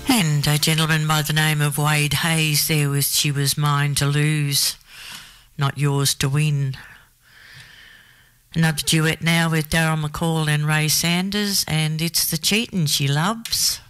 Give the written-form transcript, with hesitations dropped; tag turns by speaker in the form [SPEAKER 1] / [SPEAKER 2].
[SPEAKER 1] And a gentleman by the name of Wade Hayes there with She Was Mine to Lose, Not Yours to Win. Another duet now with Daryl McCall and Ray Sanders, and it's The Cheatin' She Loves.